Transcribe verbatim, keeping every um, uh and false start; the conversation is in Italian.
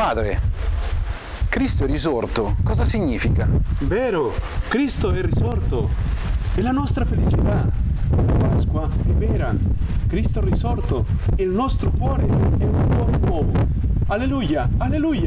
Padre, Cristo è risorto. Cosa significa? Vero, Cristo è risorto. È la nostra felicità. La Pasqua è vera. Cristo è risorto. Il nostro cuore è un cuore nuovo. Alleluia, alleluia.